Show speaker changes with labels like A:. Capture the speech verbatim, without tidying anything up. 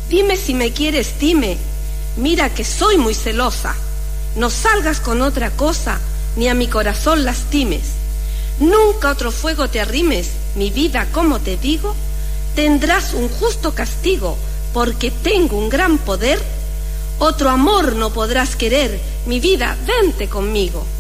A: Dime si me quieres, dime. Mira que soy muy celosa. No salgas con otra cosa, ni a mi corazón lastimes. Nunca otro fuego te arrimes, mi vida, como te digo, tendrás un justo castigo, porque tengo un gran poder. Otro amor no podrás querer, mi vida, vente conmigo.